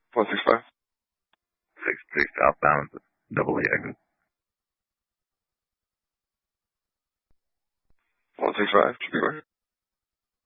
465. 66 southbound, double E exit. 165, should be right.